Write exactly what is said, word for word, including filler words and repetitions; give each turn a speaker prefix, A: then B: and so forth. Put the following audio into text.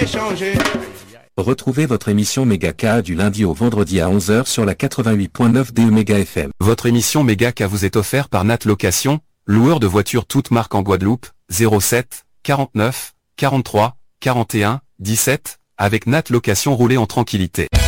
A: changé.
B: Retrouvez votre émission Megaka du lundi au vendredi à onze heures sur la quatre-vingt-huit point neuf D E Méga F M.
C: Votre émission Megaka vous est offerte par Nat Location, loueur de voitures toutes marques en Guadeloupe, zéro sept, quarante-neuf, quarante-trois, quarante et un, dix-sept, avec Nat Location roulez en tranquillité.